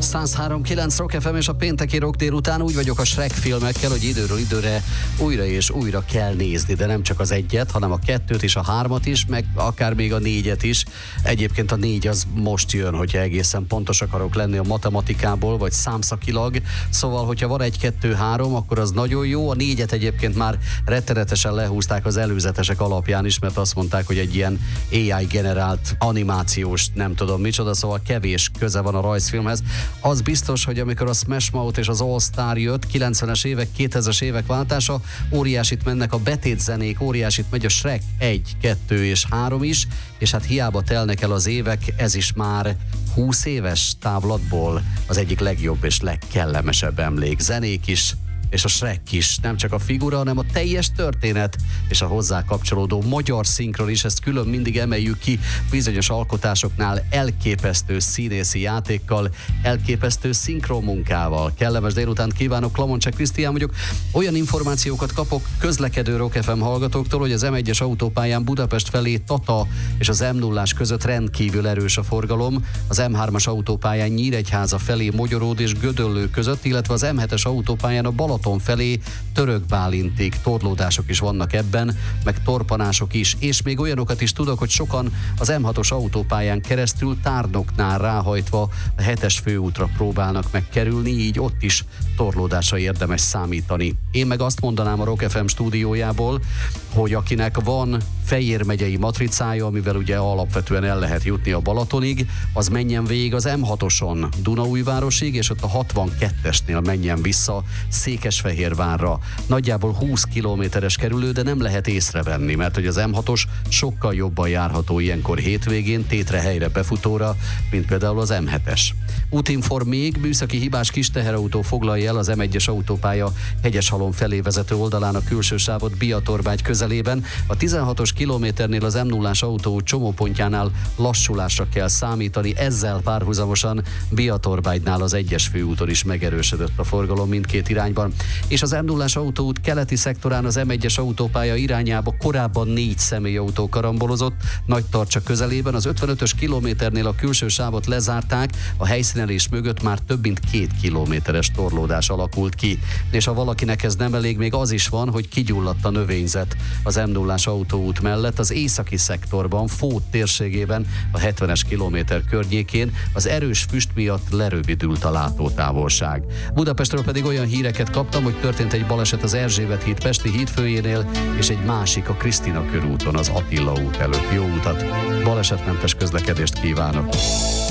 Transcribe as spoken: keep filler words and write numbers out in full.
száz három kilenc Rock ef em és a pénteki rock délután. Úgy vagyok a Shrek filmekkel, hogy időről időre újra és újra kell nézni, de nem csak az egyet, hanem a kettőt és a hármat is, meg akár még a négyet is. Egyébként a négy az most jön, hogyha egészen pontos akarok lenni a matematikából, vagy számszakilag. Szóval, hogyha van egy, kettő, három, akkor az nagyon jó. A négyet egyébként már rettenetesen lehúzták az előzetesek alapján is, mert azt mondták, hogy egy ilyen á i generált animációs, nem tudom micsoda, szóval kevés köze van a rajzfilmhez. Az biztos, hogy amikor a Smash Mouth és az All Star jött, kilencvenes évek, kétezres évek váltása, óriásit mennek a betétzenék, óriásit megy a Shrek egy, kettő és három is, és hát hiába telnek el az évek, ez is már húsz éves távlatból az egyik legjobb és legkellemesebb emlék. Zenék is, és a Shrek is, nem csak a figura, hanem a teljes történet, és a hozzá kapcsolódó magyar szinkron is, ezt külön mindig emeljük ki bizonyos alkotásoknál, elképesztő színészi játékkal, elképesztő szinkron munkával. Kellemes délutánt kívánok, Lamoncsek Krisztián vagyok. Olyan információkat kapok közlekedő Rock ef em hallgatóktól, hogy az em egyes autópályán Budapest felé Tata és az em nullás között rendkívül erős a forgalom, az em hármas autópályán Nyíregyháza felé Mogyoród és Gödöllő között, illetve az em hetes autópályán a Balaton felé Török Bálintig torlódások is vannak ebben, meg torpanások is, és még olyanokat is tudok, hogy sokan az em hatos autópályán keresztül Tárnoknál ráhajtva a hetes főútra próbálnak megkerülni, így ott is torlódásra érdemes számítani. Én meg azt mondanám a Rock ef em stúdiójából, hogy akinek van Fejér megyei matricája, amivel ugye alapvetően el lehet jutni a Balatonig, az menjen végig az em hatoson Dunaújvárosig, és ott a hatvankettesnél menjen vissza Székesfehérvárra. Nagyjából húsz kilométeres kerülő, de nem lehet észrevenni, mert hogy az em hatos sokkal jobban járható ilyenkor hétvégén tétre helyre befutóra, mint például az em hetes. Útinform még, műszaki hibás kis teherautó foglalja el az em egyes autópálya Hegyeshalom felé vezető oldalán a külső sávot Biatorbágy közelében. A tizenhatos kilométernél az em nullás autó csomópontjánál lassulásra kell számítani, ezzel párhuzamosan Biatorbágynál az egyes főúton is megerősödött a forgalom mindkét irányban. És az em nullás autóút keleti szektorán az em egyes autópálya irányába korábban négy személyautó karambolozott, Nagytarcsa közelében, az ötvenötös kilométernél a külső sávot lezárták, a helyszínelés mögött már több mint két kilométeres torlódás alakult ki. És ha valakinek ez nem elég, még az is van, hogy kigyulladt a növényzet az em nullás autóút mellett az északi szektorban, Fót térségében, a hetvenes kilométer környékén az erős füst miatt lerövidült a látótávolság. Budapestről pedig olyan híreket kaptam, hogy történt egy baleset az Erzsébet híd Pesti hídfőjénél, és egy másik a Krisztina körúton az Attila út előtt. Jó utat, balesetmentes közlekedést kívánok!